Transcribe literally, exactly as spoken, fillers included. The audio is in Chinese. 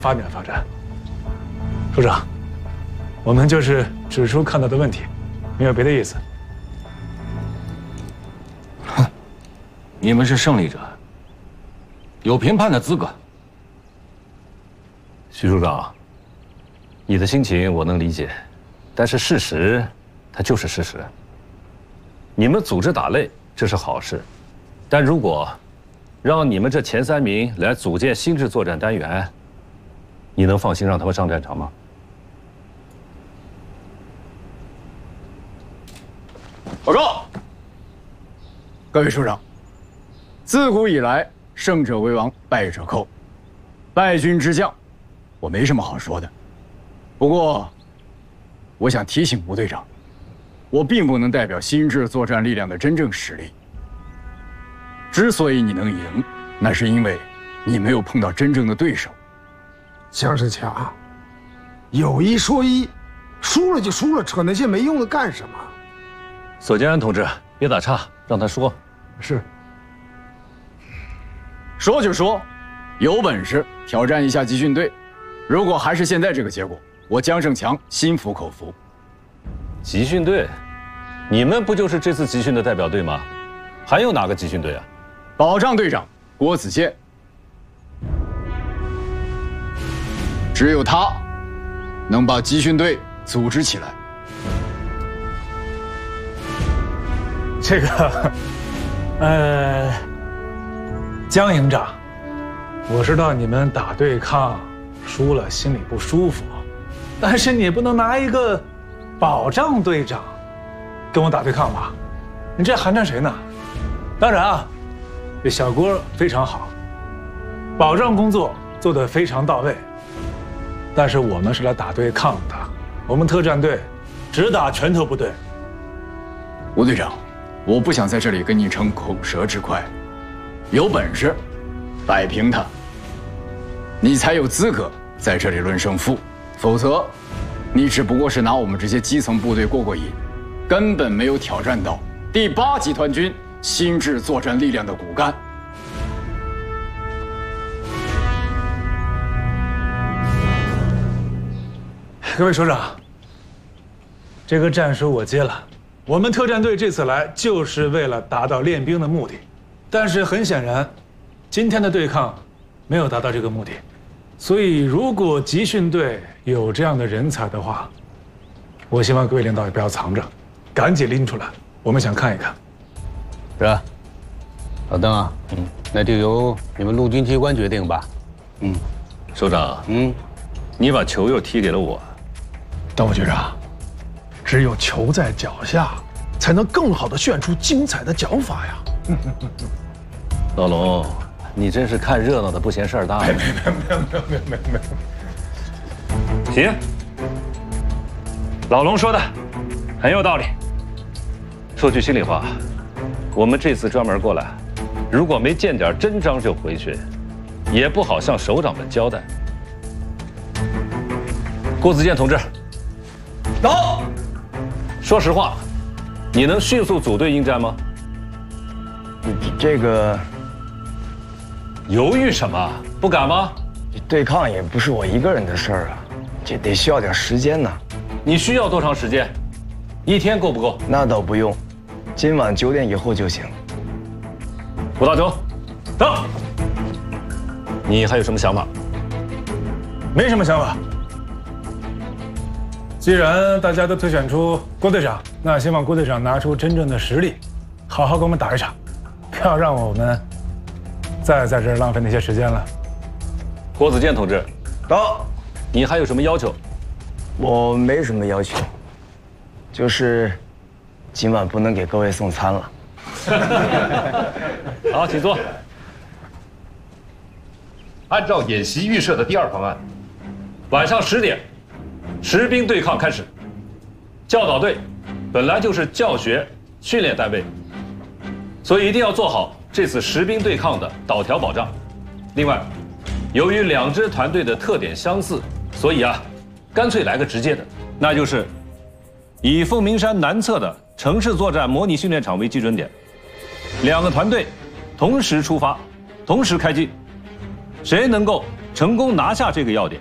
发展发展。处长，我们就是指出看到的问题，没有别的意思。 哼，你们是胜利者，有评判的资格。 徐处长，你的心情我能理解，但是事实，它就是事实。你们组织打擂，这是好事，但如果让你们这前三名来组建新制作战单元，你能放心让他们上战场吗？ 报告，各位处长，自古以来，胜者为王，败者寇。败军之将，我没什么好说的。不过，我想提醒吴队长，我并不能代表新制作战力量的真正实力。之所以你能赢，那是因为你没有碰到真正的对手。 姜世强，有一说一，输了就输了，扯那些没用的干什么？ 索建安同志，别打岔，让他说。 是。 说就说，有本事挑战一下集训队。如果还是现在这个结果，我姜胜强心服口服。 集训队，你们不就是这次集训的代表队吗？还有哪个集训队啊？ 保障队长郭子健，只有他能把集训队组织起来。 这个，呃，姜营长，我知道你们打对抗输了，心里不舒服，但是你不能拿一个保障队长跟我打对抗吧？你这寒碜谁呢？当然啊，这小郭非常好，保障工作做得非常到位，但是我们是来打对抗的，我们特战队只打拳头部队。 吴队长，我不想在这里跟你逞口舌之快，有本事摆平他，你才有资格在这里论胜负，否则你只不过是拿我们这些基层部队过过瘾，根本没有挑战到第八集团军新制作战力量的骨干。 各位首长，这个战书我接了。我们特战队这次来就是为了达到练兵的目的，但是很显然，今天的对抗没有达到这个目的。所以，如果集训队有这样的人才的话，我希望各位领导也不要藏着，赶紧拎出来，我们想看一看。 是啊，老邓啊，嗯，那就由你们陆军机关决定吧。 嗯，首长，嗯，你把球又踢给了我。 邓副局长，只有球在脚下，才能更好的炫出精彩的脚法呀。 老龙，你真是看热闹的不嫌事儿大。没有没有没有没有没有没有没有。行，老龙说的很有道理。说句心里话，我们这次专门过来，如果没见点真章就回去，也不好向首长们交代。郭子健同志， 到。 说实话，你能迅速组队应战吗？ 这个犹豫什么？不敢吗？ 对抗也不是我一个人的事儿啊，这得需要点时间呢。 你需要多长时间？一天够不够？ 那倒不用，今晚九点以后就行。 吴大球，到。你还有什么想法？ 没什么想法。既然大家都推选出郭队长，那希望郭队长拿出真正的实力，好好跟我们打一场，不要让我们再在这儿浪费那些时间了。 郭子健同志， 到。 你还有什么要求？ 我没什么要求，就是今晚不能给各位送餐了。 好，请坐。 按照演习预设的第二方案， 晚上十点，实兵对抗开始。教导队本来就是教学训练单位，所以一定要做好这次实兵对抗的导条保障。另外，由于两支团队的特点相似，所以啊，干脆来个直接的，那就是以凤鸣山南侧的城市作战模拟训练场为基准点，两个团队同时出发，同时开进。谁能够成功拿下这个要点，